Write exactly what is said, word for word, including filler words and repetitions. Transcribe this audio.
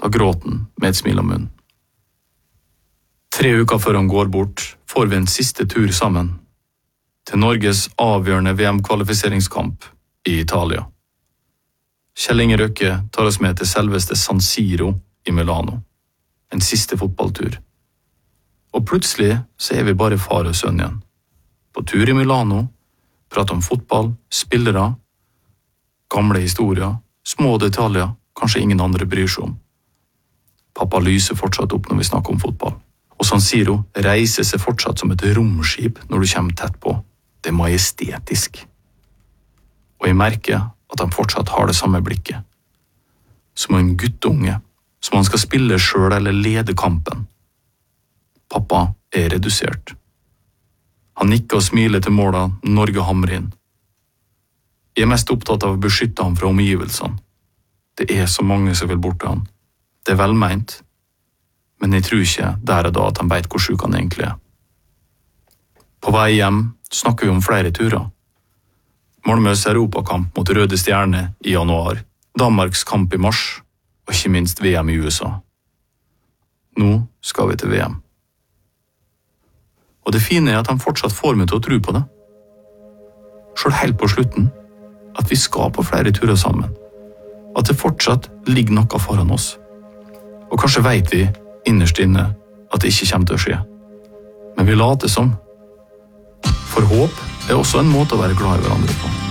tar gråten med et smil om munnen. Tre uker før han går bort, får vi en siste tur sammen, til Norges avgjørende V M-kvalifiseringskamp i Italia. Kjell Inge Røkke tar oss med til selveste San Siro i Milano, en siste fotballtur. Og plutselig så er vi bare far og sønn igjen. På tur i Milano, prater om fotball, spillere, gamle historier, små detaljer, kanskje ingen andre bryr seg om. Pappa lyser fortsatt opp når vi snakker om fotball. Og San Siro reiser seg fortsatt som et romskip når du kommer tett på. Det er majestetisk. Og jeg merker at han fortsatt har det samme blikket. Som en guttunge, som han skal spille selv eller lede kampen. Pappa er redusert. Han nikker og smiler til måla Norge hamrer inn. Jeg er mest opptatt av å beskytte ham fra omgivelsene. Det er så mange som vil bort til han. Det er velmeint, men jeg tror ikke der og da at han vet hvor syk han egentlig er. På vei hjem snakker vi om flere turer. Malmøs europakamp mot Røde Stjerne i januar, Danmarks kamp i mars, og ikke minst V M i U S A. Nå skal vi til V M. Og det fine er at han fortsatt får meg til å tro på det. Selv helt på slutten, at vi skal på flere turer sammen. At det fortsatt ligger noe foran oss. Og kanskje vet vi innerst inne at det ikke kommer til å skje. Men vi later som. For håp er også en måte å være glad i hverandre på.